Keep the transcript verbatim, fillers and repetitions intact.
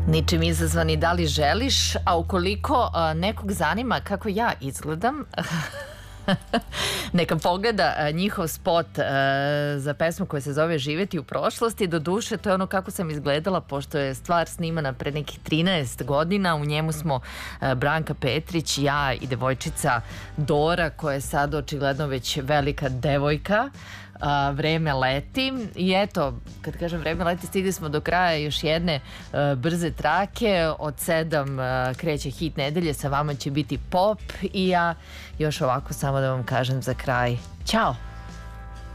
Ničim izazvani da li želiš, a ukoliko a, nekog zanima kako ja izgledam, neka pogleda a, njihov spot a, za pesmu koja se zove Živjeti u prošlosti. Do duše, to je ono kako sam izgledala, pošto je stvar snimana pre nekih trinaest godina. U njemu smo a, Branka Petrić, ja i devojčica Dora, koja je sad očigledno već velika devojka. A, vreme leti i eto, kad kažem vreme leti, stigli smo do kraja još jedne a, brze trake. Od sedam a, kreće hit nedelje, sa vama će biti pop i ja još ovako samo da vam kažem za kraj, ćao.